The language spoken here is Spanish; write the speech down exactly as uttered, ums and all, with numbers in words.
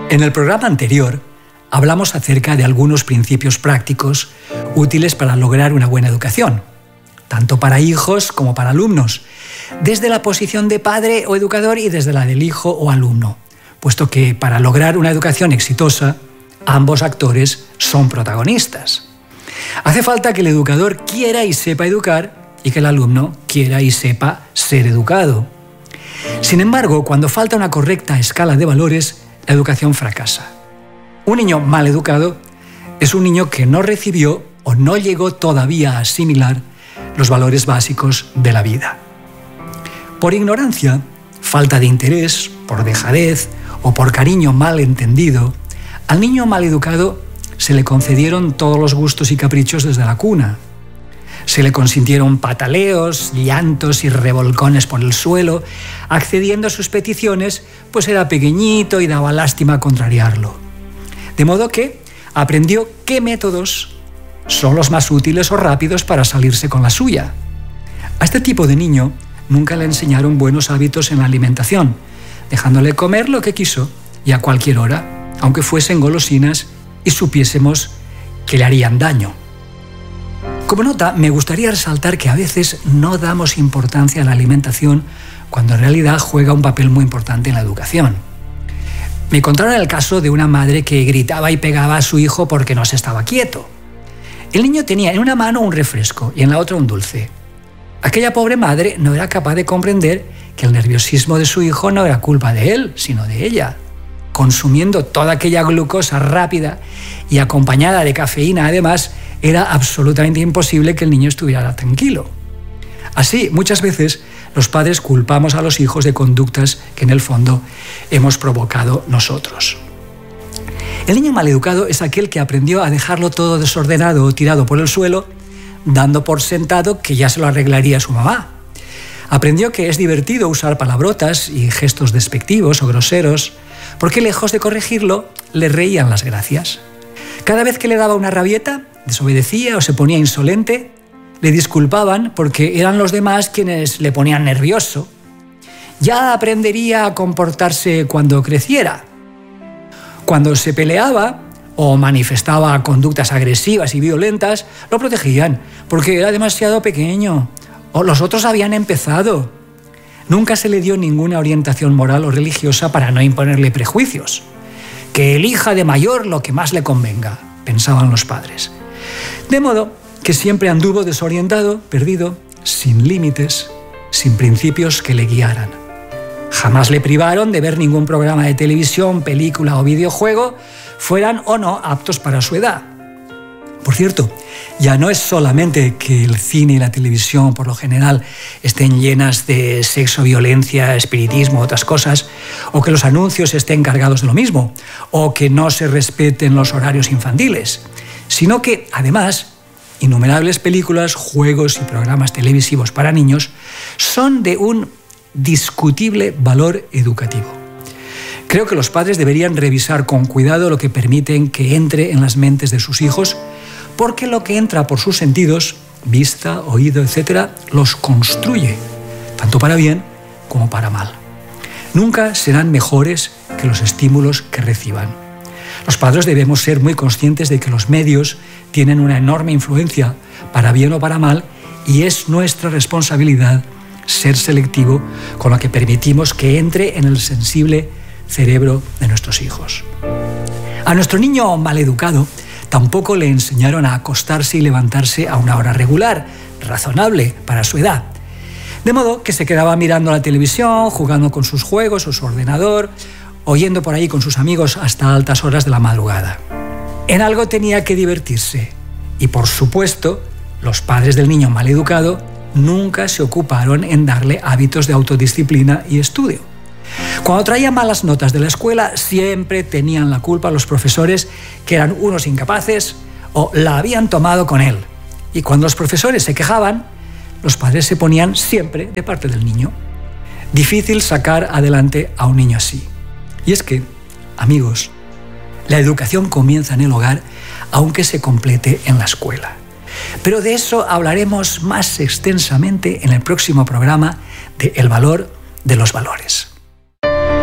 En el programa anterior hablamos acerca de algunos principios prácticos útiles para lograr una buena educación, tanto para hijos como para alumnos, desde la posición de padre o educador y desde la del hijo o alumno, puesto que para lograr una educación exitosa, ambos actores son protagonistas. Hace falta que el educador quiera y sepa educar y que el alumno quiera y sepa ser educado. Sin embargo, cuando falta una correcta escala de valores, la educación fracasa. Un niño mal educado es un niño que no recibió o no llegó todavía a asimilar los valores básicos de la vida. Por ignorancia, falta de interés, por dejadez o por cariño mal entendido, al niño mal educado se le concedieron todos los gustos y caprichos desde la cuna. Se le consintieron pataleos, llantos y revolcones por el suelo, accediendo a sus peticiones, pues era pequeñito y daba lástima contrariarlo. De modo que aprendió qué métodos son los más útiles o rápidos para salirse con la suya. A este tipo de niño nunca le enseñaron buenos hábitos en la alimentación, dejándole comer lo que quiso y a cualquier hora, aunque fuesen golosinas y supiésemos que le harían daño. Como nota, me gustaría resaltar que a veces no damos importancia a la alimentación cuando en realidad juega un papel muy importante en la educación. Me contaron el caso de una madre que gritaba y pegaba a su hijo porque no se estaba quieto. El niño tenía en una mano un refresco y en la otra un dulce. Aquella pobre madre no era capaz de comprender que el nerviosismo de su hijo no era culpa de él, sino de ella. Consumiendo toda aquella glucosa rápida y acompañada de cafeína, además, era absolutamente imposible que el niño estuviera tranquilo. Así, muchas veces, los padres culpamos a los hijos de conductas que en el fondo hemos provocado nosotros. El niño maleducado es aquel que aprendió a dejarlo todo desordenado o tirado por el suelo, dando por sentado que ya se lo arreglaría su mamá. Aprendió que es divertido usar palabrotas y gestos despectivos o groseros, porque lejos de corregirlo, le reían las gracias. Cada vez que le daba una rabieta, desobedecía o se ponía insolente, le disculpaban porque eran los demás quienes le ponían nervioso. Ya aprendería a comportarse cuando creciera. Cuando se peleaba o manifestaba conductas agresivas y violentas, lo protegían porque era demasiado pequeño o los otros habían empezado. Nunca se le dio ninguna orientación moral o religiosa para no imponerle prejuicios. Que elija de mayor lo que más le convenga, pensaban los padres. De modo que siempre anduvo desorientado, perdido, sin límites, sin principios que le guiaran. Jamás le privaron de ver ningún programa de televisión, película o videojuego, fueran o no aptos para su edad. Por cierto, ya no es solamente que el cine y la televisión, por lo general, estén llenas de sexo, violencia, espiritismo, otras cosas, o que los anuncios estén cargados de lo mismo, o que no se respeten los horarios infantiles, sino que, además, innumerables películas, juegos y programas televisivos para niños son de un discutible valor educativo. Creo que los padres deberían revisar con cuidado lo que permiten que entre en las mentes de sus hijos, porque lo que entra por sus sentidos, vista, oído, etcétera, los construye, tanto para bien como para mal. Nunca serán mejores que los estímulos que reciban. Los padres debemos ser muy conscientes de que los medios tienen una enorme influencia, para bien o para mal, y es nuestra responsabilidad ser selectivo con lo que permitimos que entre en el sensible cerebro de nuestros hijos. A nuestro niño maleducado tampoco le enseñaron a acostarse y levantarse a una hora regular, razonable para su edad. De modo que se quedaba mirando la televisión, jugando con sus juegos o su ordenador, o yendo por ahí con sus amigos hasta altas horas de la madrugada. En algo tenía que divertirse. Y por supuesto, los padres del niño maleducado nunca se ocuparon en darle hábitos de autodisciplina y estudio. Cuando traía malas notas de la escuela, siempre tenían la culpa los profesores, que eran unos incapaces o la habían tomado con él. Y cuando los profesores se quejaban, los padres se ponían siempre de parte del niño. Difícil sacar adelante a un niño así. Y es que, amigos, la educación comienza en el hogar, aunque se complete en la escuela. Pero de eso hablaremos más extensamente en el próximo programa de El valor de los valores.